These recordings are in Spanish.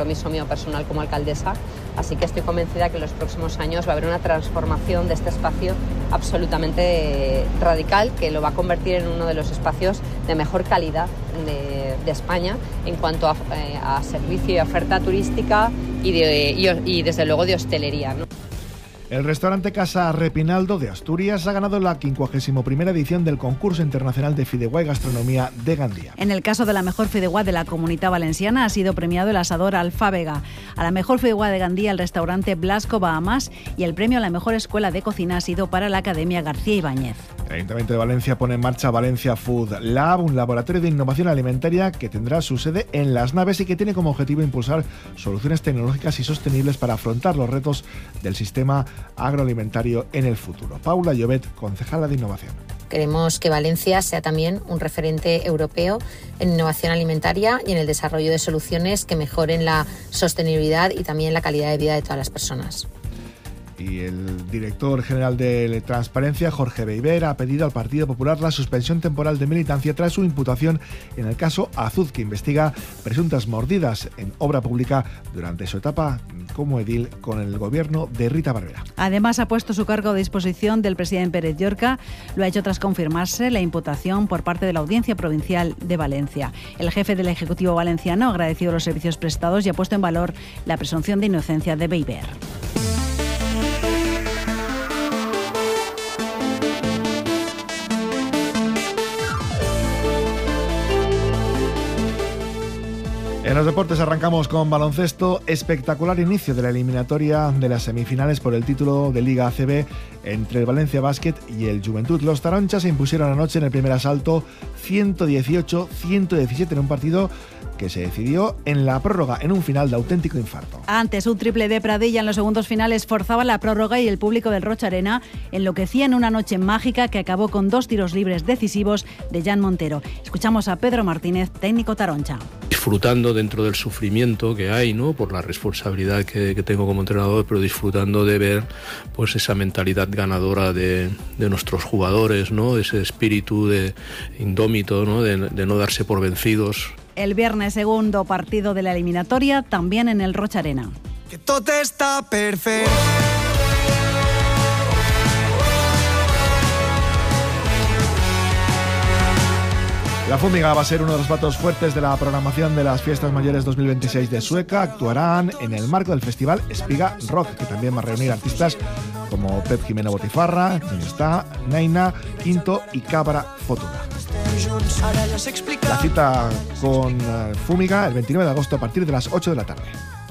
compromiso mío personal como alcaldesa, así que estoy convencida que en los próximos años va a haber una transformación de este espacio absolutamente radical, que lo va a convertir en uno de los espacios de mejor calidad de España en cuanto a servicio y oferta turística y desde luego de hostelería, ¿no? El restaurante Casa Repinaldo de Asturias ha ganado la 51ª edición del concurso internacional de Fideuà y Gastronomía de Gandía. En el caso de la mejor fideuà de la Comunitat Valenciana ha sido premiado el asador Alfàbega. A la mejor fideuà de Gandía el restaurante Blasco Bahamas, y el premio a la mejor escuela de cocina ha sido para la Academia García Ibáñez. El Ayuntamiento de Valencia pone en marcha Valencia Food Lab, un laboratorio de innovación alimentaria que tendrá su sede en Las Naves y que tiene como objetivo impulsar soluciones tecnológicas y sostenibles para afrontar los retos del sistema agroalimentario en el futuro. Paula Llobet, concejala de Innovación. Queremos que Valencia sea también un referente europeo en innovación alimentaria y en el desarrollo de soluciones que mejoren la sostenibilidad y también la calidad de vida de todas las personas. Y el director general de Transparencia, Jorge Beiber, ha pedido al Partido Popular la suspensión temporal de militancia tras su imputación en el caso Azud, que investiga presuntas mordidas en obra pública durante su etapa como edil con el gobierno de Rita Barberá. Además, ha puesto su cargo a disposición del presidente Pérez Llorca. Lo ha hecho tras confirmarse la imputación por parte de la Audiencia Provincial de Valencia. El jefe del Ejecutivo valenciano ha agradecido los servicios prestados y ha puesto en valor la presunción de inocencia de Beiber. En los deportes arrancamos con baloncesto. Espectacular inicio de la eliminatoria de las semifinales por el título de Liga ACB entre el Valencia Basket y el Juventud. Los taronchas se impusieron anoche en el primer asalto 118-117 en un partido que se decidió en la prórroga, en un final de auténtico infarto. Antes, un triple de Pradilla en los segundos finales forzaba la prórroga y el público del Rocha Arena enloquecía en una noche mágica que acabó con 2 tiros libres decisivos de Jan Montero. Escuchamos a Pedro Martínez, técnico taroncha. Disfrutando dentro del sufrimiento que hay, ¿no?, por la responsabilidad que tengo como entrenador, pero disfrutando de ver pues esa mentalidad ganadora de nuestros jugadores, ¿no?, ese espíritu de indómito, ¿no?, de no darse por vencidos. El viernes, segundo partido de la eliminatoria, también en el Rocha Arena. Que tot està perfecte. La Fúmiga va a ser uno de los platos fuertes de la programación de las Fiestas Mayores 2026 de Sueca. Actuarán en el marco del festival Espiga Rock, que también va a reunir artistas como Pep Jimeno Botifarra, Está, Naina, Quinto y Cabra Fotura. La cita con Fúmiga el 29 de agosto a partir de las 8 de la tarde.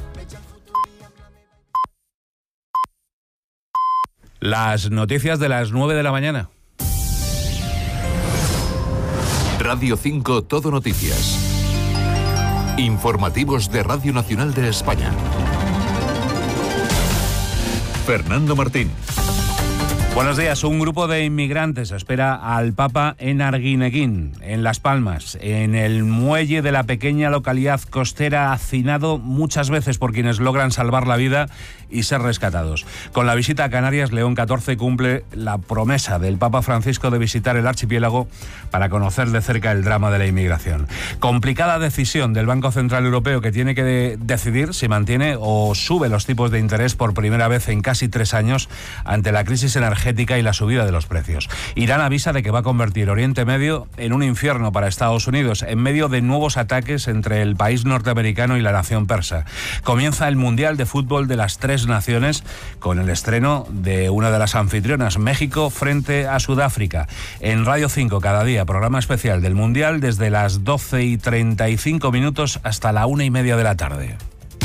Las noticias de las 9 de la mañana. Radio 5 Todo Noticias. Informativos de Radio Nacional de España. Fernando Martín. Buenos días. Un grupo de inmigrantes espera al Papa en Arguineguín, en Las Palmas, en el muelle de la pequeña localidad costera, hacinado muchas veces por quienes logran salvar la vida y ser rescatados. Con la visita a Canarias, León XIV cumple la promesa del Papa Francisco de visitar el archipiélago para conocer de cerca el drama de la inmigración. Complicada decisión del Banco Central Europeo, que tiene que decidir si mantiene o sube los tipos de interés por primera vez en casi 3 años ante la crisis energética y la subida de los precios. Irán avisa de que va a convertir Oriente Medio en un infierno para Estados Unidos en medio de nuevos ataques entre el país norteamericano y la nación persa. Comienza el Mundial de Fútbol de las 3 naciones con el estreno de una de las anfitrionas, México frente a Sudáfrica. En Radio 5 cada día, programa especial del Mundial desde las 12:35 hasta la 1:30 de la tarde.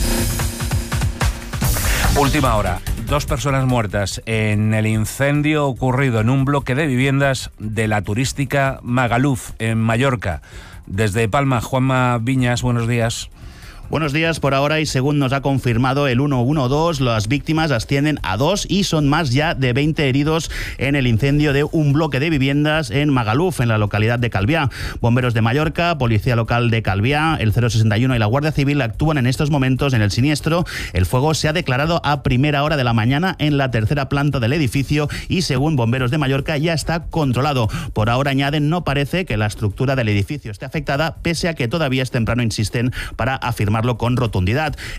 Última hora. 2 personas muertas en el incendio ocurrido en un bloque de viviendas de la turística Magaluf, en Mallorca. Desde Palma, Juanma Viñas, buenos días. Buenos días. Por ahora, y según nos ha confirmado el 112, las víctimas ascienden a 2 y son más ya de 20 heridos en el incendio de un bloque de viviendas en Magaluf, en la localidad de Calviá. Bomberos de Mallorca, Policía Local de Calviá, el 061 y la Guardia Civil actúan en estos momentos en el siniestro. El fuego se ha declarado a primera hora de la mañana en la 3ª planta del edificio y, según Bomberos de Mallorca, ya está controlado. Por ahora, añaden, no parece que la estructura del edificio esté afectada, pese a que todavía es temprano, insisten, para afirmar con rotundidad.